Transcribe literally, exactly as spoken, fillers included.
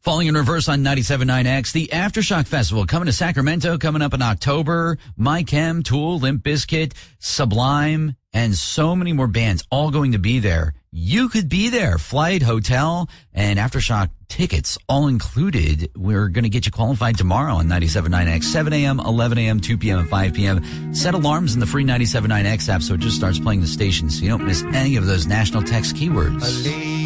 Falling in Reverse on ninety-seven point nine X. The Aftershock Festival coming to Sacramento, coming up in October. My Chem, Tool, Limp Bizkit, Sublime, and so many more bands all going to be there. You could be there. Flight, hotel, and Aftershock tickets all included. We're going to get you qualified tomorrow on ninety-seven point nine X, seven a.m., eleven a.m., two p.m., and five p.m. Set alarms in the free ninety-seven point nine X app so it just starts playing the station so you don't miss any of those national text keywords.